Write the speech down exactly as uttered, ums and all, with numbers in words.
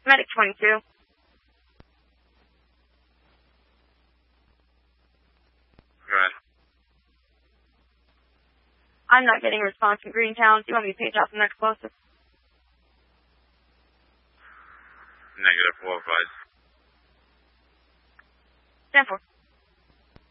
Medic twenty-two. Right. I'm not getting a response from Greentown. Do you want me to page out the next closest? Negative, four five. ten four.